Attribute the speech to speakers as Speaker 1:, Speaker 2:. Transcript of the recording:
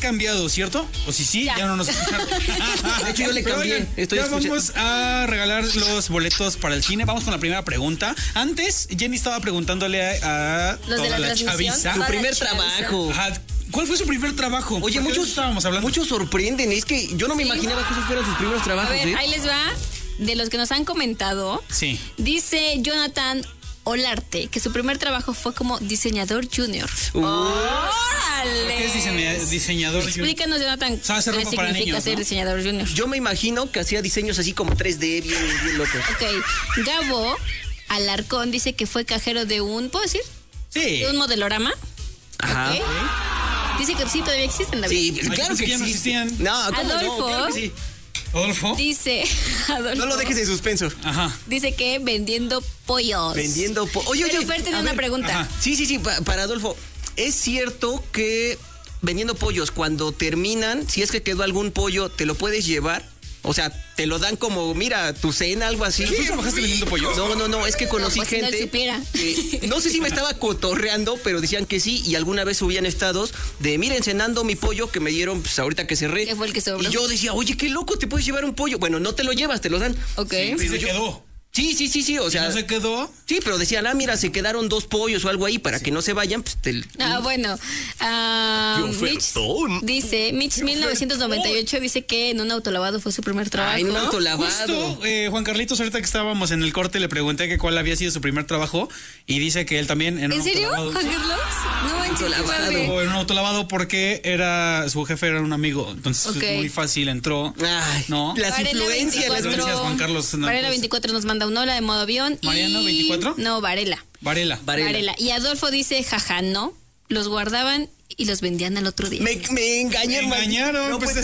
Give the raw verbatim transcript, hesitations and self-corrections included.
Speaker 1: cambiado, ¿cierto? O si sí, ya, ya no nos escucharon.
Speaker 2: De hecho, yo le cambié.
Speaker 1: Oigan,
Speaker 2: Estoy
Speaker 1: ya
Speaker 2: escuchando.
Speaker 1: vamos a regalar los boletos para el cine. Vamos con la primera pregunta. Antes, Jenny estaba preguntándole a, a
Speaker 3: Los
Speaker 1: toda
Speaker 3: de la,
Speaker 1: la
Speaker 3: transmisión.
Speaker 1: chaviza.
Speaker 2: Su
Speaker 3: Toda
Speaker 2: primer
Speaker 3: la chaviza.
Speaker 2: trabajo.
Speaker 1: Ajá, ¿cuál fue su primer trabajo?
Speaker 2: Oye,
Speaker 1: Porque
Speaker 2: muchos
Speaker 1: estábamos hablando.
Speaker 2: Muchos sorprenden. Es que yo no me
Speaker 3: Sí.
Speaker 2: imaginaba que esos fueran sus primeros
Speaker 3: A
Speaker 2: trabajos,
Speaker 3: ver,
Speaker 2: ¿eh?
Speaker 3: ahí les va. De los que nos han comentado,
Speaker 1: Sí.
Speaker 3: dice Jonathan Olarte que su primer trabajo fue como diseñador junior.
Speaker 2: Uh.
Speaker 3: ¡Órale!
Speaker 1: ¿Qué es diseña- diseñador?
Speaker 3: Explícanos, Jonathan,
Speaker 1: Sabe hacer
Speaker 3: qué
Speaker 1: ropa para
Speaker 3: significa
Speaker 1: niños,
Speaker 3: ser
Speaker 1: ¿no?
Speaker 3: diseñador junior.
Speaker 2: Yo me imagino que hacía diseños así como tres D, bien, bien locos.
Speaker 3: Ok, Gabo Alarcón dice que fue cajero de un, ¿puedo decir?
Speaker 1: Sí.
Speaker 3: De un modelarama.
Speaker 2: Ajá.
Speaker 3: Ok. Dice que sí, todavía existen, David.
Speaker 2: Sí,
Speaker 1: Ay,
Speaker 2: claro
Speaker 1: pensé
Speaker 2: que
Speaker 1: que ya no
Speaker 2: existían.
Speaker 1: existían.
Speaker 2: No, ¿cómo no?
Speaker 3: Adolfo.
Speaker 2: Claro que sí.
Speaker 1: ¿Adolfo?
Speaker 3: Dice, Adolfo,
Speaker 2: No lo dejes en suspenso.
Speaker 1: Ajá.
Speaker 3: dice que vendiendo pollos.
Speaker 2: Vendiendo po- Oye, oye.
Speaker 3: Pero Fer tiene
Speaker 2: a
Speaker 3: una
Speaker 2: ver.
Speaker 3: pregunta.
Speaker 1: Ajá.
Speaker 2: Sí, sí, sí, pa- para Adolfo. ¿Es cierto que vendiendo pollos, cuando terminan, si es que quedó algún pollo, te lo puedes llevar? O sea, te lo dan como, mira, tu cena, algo así.
Speaker 1: ¿Pero tú trabajaste vendiendo pollos?
Speaker 2: No, no, no, es que conocí
Speaker 3: No, pues, si no
Speaker 2: gente.
Speaker 3: él supiera.
Speaker 2: que- no sé si me estaba cotorreando, pero decían que sí, y alguna vez subían estados de, miren, cenando mi pollo que me dieron, pues ahorita que cerré.
Speaker 3: ¿Qué fue el que sobró?
Speaker 2: Y yo decía, oye, qué loco, te puedes llevar un pollo. Bueno, no te lo llevas, te lo dan.
Speaker 3: Ok.
Speaker 1: Sí, se quedó.
Speaker 2: Sí, sí, sí, sí, o sea.
Speaker 1: ¿No se quedó?
Speaker 2: Sí, pero decían, ah, mira, se quedaron dos pollos o algo ahí para que no se vayan, pues te.
Speaker 3: Ah, bueno. Ah,
Speaker 2: ¡Qué
Speaker 3: Mitch
Speaker 2: ofertón!
Speaker 3: dice, Mitch mil novecientos noventa y ocho dice que en un autolavado fue su primer trabajo.
Speaker 2: Ay, en un autolavado.
Speaker 1: Justo, eh, Juan Carlitos, ahorita que estábamos en el corte, le pregunté que cuál había sido su primer trabajo y dice que él también en un
Speaker 3: ¿En serio,
Speaker 1: autolavado-
Speaker 3: Juan Carlos? No manches, qué
Speaker 2: Autolavado.
Speaker 3: padre.
Speaker 1: O en un autolavado porque era su jefe era un amigo, entonces
Speaker 3: Ok.
Speaker 1: es muy fácil, entró.
Speaker 2: Ay,
Speaker 1: ¿No?
Speaker 2: las
Speaker 3: Varela
Speaker 2: influencias, las
Speaker 1: veinticuatro. Gracias, Juan Carlos. No,
Speaker 3: Varela
Speaker 1: pues-
Speaker 3: veinticuatro nos manda un hola de modo avión.
Speaker 1: ¿Mariano
Speaker 3: y...
Speaker 1: veinticuatro?
Speaker 3: No, Varela.
Speaker 1: Varela.
Speaker 2: Varela.
Speaker 3: Varela. Y Adolfo dice, jaja, no. Los guardaban y los vendían al otro día.
Speaker 2: Me, me engañé,
Speaker 1: Me
Speaker 2: maldito.
Speaker 1: engañaron,
Speaker 2: No,
Speaker 1: pues,
Speaker 2: pues,